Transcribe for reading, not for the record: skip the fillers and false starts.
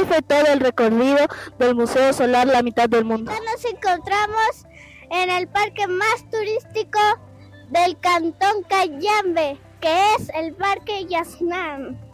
fue todo el recorrido del Museo Solar La Mitad del Mundo. Ya nos encontramos en el parque más turístico del Cantón Cayambe, que es el Parque Yasnam.